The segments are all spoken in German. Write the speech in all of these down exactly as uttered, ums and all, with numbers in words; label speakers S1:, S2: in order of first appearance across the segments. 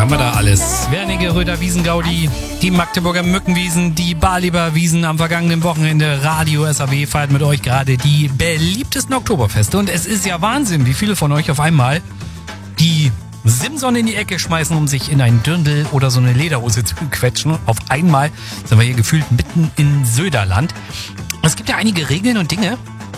S1: haben wir da alles? Wernigeröder Röder Wiesengaudi, die Magdeburger Mückenwiesen, die Baliber Wiesen am vergangenen Wochenende. Radio S A W feiert mit euch gerade die beliebtesten Oktoberfeste. Und es ist ja Wahnsinn, wie viele von euch auf einmal die Simson in die Ecke schmeißen, um sich in einen Dirndl oder so eine Lederhose zu quetschen. Auf einmal sind wir hier gefühlt mitten in Söderland. Es gibt ja einige Regeln und Dinge,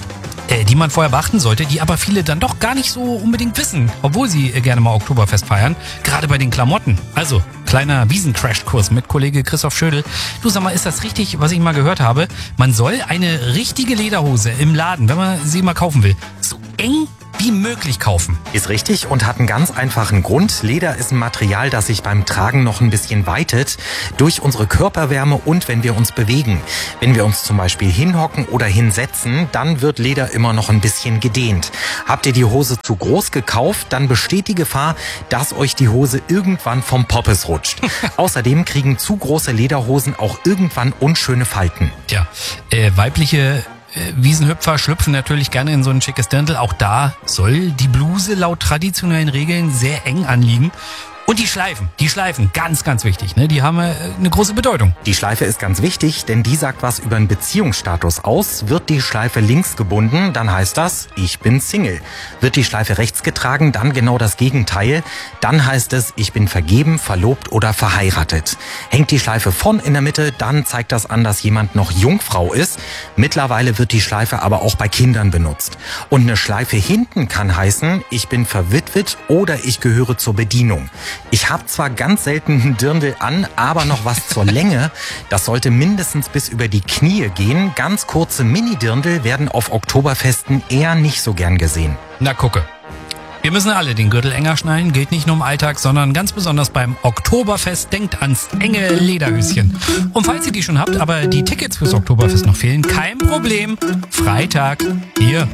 S1: die man vorher beachten sollte, die aber viele dann doch gar nicht so unbedingt wissen, obwohl sie gerne mal Oktoberfest feiern. Gerade bei den Klamotten. Also, kleiner Wiesen-Crash-Kurs mit Kollege Christoph Schödel. Du, sag mal, ist das richtig, was ich mal gehört habe? Man soll eine richtige Lederhose im Laden, wenn man sie mal kaufen will, so eng wie möglich kaufen.
S2: Ist richtig und hat einen ganz einfachen Grund. Leder ist ein Material, das sich beim Tragen noch ein bisschen weitet durch unsere Körperwärme und wenn wir uns bewegen. Wenn wir uns zum Beispiel hinhocken oder hinsetzen, dann wird Leder immer noch ein bisschen gedehnt. Habt ihr die Hose zu groß gekauft, dann besteht die Gefahr, dass euch die Hose irgendwann vom Poppes rutscht. Außerdem kriegen zu große Lederhosen auch irgendwann unschöne Falten.
S1: Tja, äh, weibliche Wiesenhüpfer schlüpfen natürlich gerne in so ein schickes Dirndl. Auch da soll die Bluse laut traditionellen Regeln sehr eng anliegen. Und die Schleifen, die Schleifen, ganz, ganz wichtig, ne? Die haben eine große Bedeutung.
S2: Die Schleife ist ganz wichtig, denn die sagt was über einen Beziehungsstatus aus. Wird die Schleife links gebunden, dann heißt das, ich bin Single. Wird die Schleife rechts getragen, dann genau das Gegenteil. Dann heißt es, ich bin vergeben, verlobt oder verheiratet. Hängt die Schleife vorn in der Mitte, dann zeigt das an, dass jemand noch Jungfrau ist. Mittlerweile wird die Schleife aber auch bei Kindern benutzt. Und eine Schleife hinten kann heißen, ich bin verwitwet oder ich gehöre zur Bedienung. Ich habe zwar ganz selten einen Dirndl an, aber noch was zur Länge. Das sollte mindestens bis über die Knie gehen. Ganz kurze Mini-Dirndl werden auf Oktoberfesten eher nicht so gern gesehen.
S1: Na gucke. Wir müssen alle den Gürtel enger schnallen, gilt nicht nur im Alltag, sondern ganz besonders beim Oktoberfest. Denkt ans enge Lederhöschen. Und falls ihr die schon habt, aber die Tickets fürs Oktoberfest noch fehlen, kein Problem. Freitag hier